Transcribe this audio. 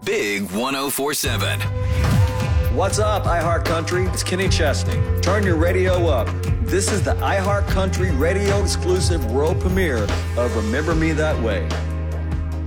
Big 1047. What's up, iHeart Country? It's Kenny Chesney. Turn your radio up. This is the iHeart Country radio exclusive world premiere of Remember Me That Way.